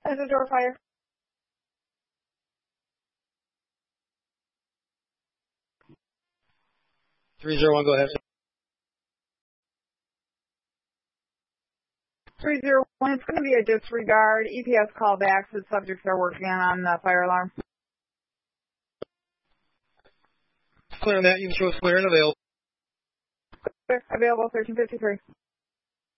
As a door fire. 301, go ahead. 301, it's going to be a disregard. EPS callbacks. The subjects are working on the fire alarm. Clear on that. You can show us clear and available. Available 1353.